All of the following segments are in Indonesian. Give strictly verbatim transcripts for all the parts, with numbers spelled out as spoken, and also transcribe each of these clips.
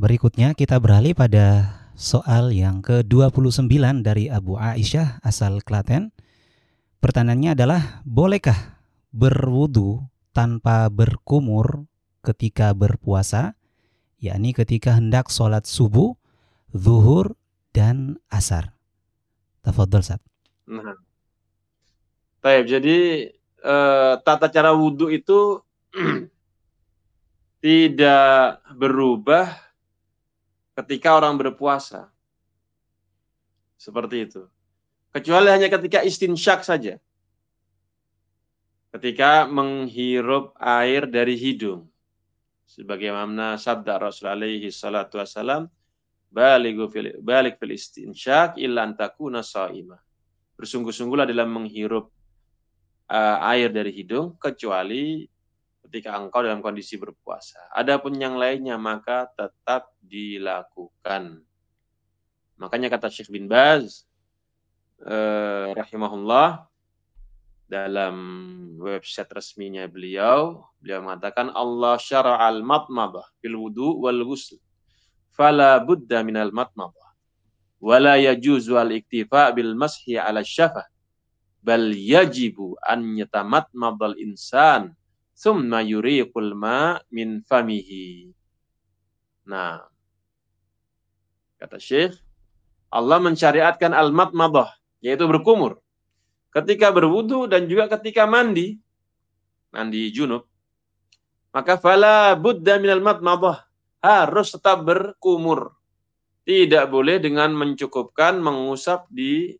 berikutnya kita beralih pada soal yang ke dua puluh sembilan dari Abu Aisyah asal Klaten. Pertanyaannya adalah, bolehkah berwudu tanpa berkumur ketika berpuasa, yakni ketika hendak sholat subuh, zuhur, dan asar? Tafadhol, Ustaz. Nah, baik, jadi eh, tata cara wudhu itu tidak berubah ketika orang berpuasa. Seperti itu. Kecuali hanya ketika istinsyak saja. Ketika menghirup air dari hidung. Sebagaimana sabda Rasul alaihi salatu wassalam, Baligu fil, balik fil istinsyak illa antakuna sa'imah. Bersungguh-sungguhlah dalam menghirup uh, air dari hidung, kecuali ketika engkau dalam kondisi berpuasa. Adapun yang lainnya maka tetap dilakukan. Makanya kata Syekh bin Baz eh, rahimahullah dalam website resminya beliau, beliau mengatakan Allah syara'al matmadah fil wudu wal ghusl. Fala budda minal matmadah. Wala yajuzu al-iktifa bil mashi 'ala syafah. Bal yajibu an yatamatmadal insan summa yuriqul ma min famihi. Nah, kata Syekh, Allah mensyariatkan al-matmadah, yaitu berkumur, ketika berwudu dan juga ketika mandi, mandi junub. Maka fala budda minal matmadah, harus tetap berkumur. Tidak boleh dengan mencukupkan mengusap di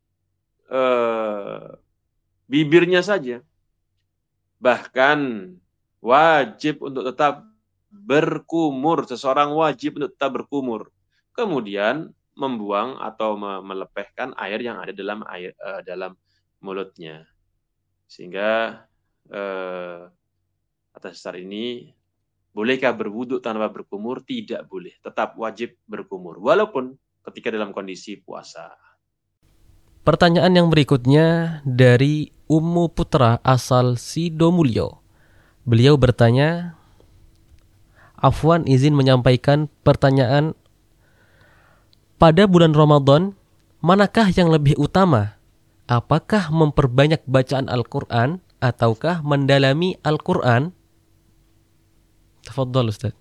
eh, bibirnya saja. Bahkan wajib untuk tetap berkumur. Seseorang wajib untuk tetap berkumur. Kemudian membuang atau melepehkan air yang ada dalam air uh, dalam mulutnya. Sehingga uh, atas dasar ini, bolehkah berwudu tanpa berkumur? Tidak boleh. Tetap wajib berkumur. Walaupun ketika dalam kondisi puasa. Pertanyaan yang berikutnya dari Ummu Putra asal Sidomulyo. Beliau bertanya, Afwan izin menyampaikan pertanyaan, pada bulan Ramadan, manakah yang lebih utama? Apakah memperbanyak bacaan Al-Quran ataukah mendalami Al-Quran? Tafadhol, Ustaz.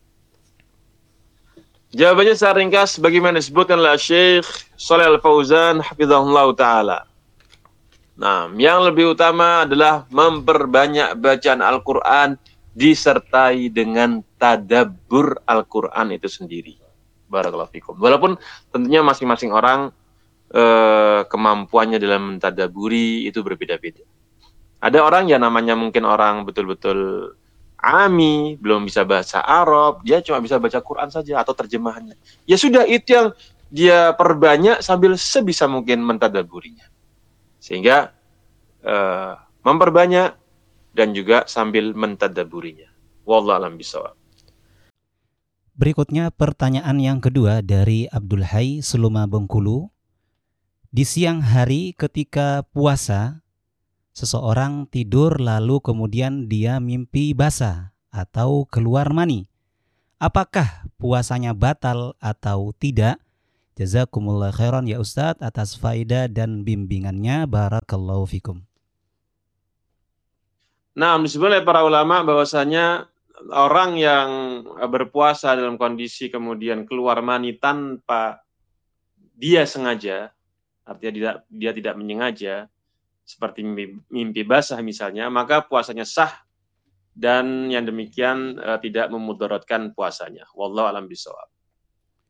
Jawabannya secara ringkas bagaimana disebutkan oleh Syekh Shalih Al-Fauzan hafizahullah taala. Nah, yang lebih utama adalah memperbanyak bacaan Al-Quran disertai dengan tadabbur Al-Quran itu sendiri. Barakallahu fikum. Walaupun tentunya masing-masing orang eh, kemampuannya dalam mentadaburi itu berbeda-beda. Ada orang yang namanya mungkin orang betul-betul ami, belum bisa bahasa Arab, dia cuma bisa baca Quran saja atau terjemahannya. Ya sudah, itu yang dia perbanyak sambil sebisa mungkin mentadaburinya. Sehingga uh, memperbanyak dan juga sambil mentadaburinya. Wallahu a'lam bishawab. Berikutnya pertanyaan yang kedua dari Abdul Hai Seluma Bengkulu. Di siang hari ketika puasa, seseorang tidur lalu kemudian dia mimpi basah atau keluar mani. Apakah puasanya batal atau tidak? Jazakumullah khairan ya Ustadz atas faedah dan bimbingannya. Barakallahu fikum. Nah, disebut oleh para ulama bahwasanya orang yang berpuasa dalam kondisi kemudian keluar mani tanpa dia sengaja, artinya dia, dia tidak menyengaja, seperti mimpi, mimpi basah misalnya, maka puasanya sah dan yang demikian uh, tidak memudaratkan puasanya. Wallahu a'lam bishawab.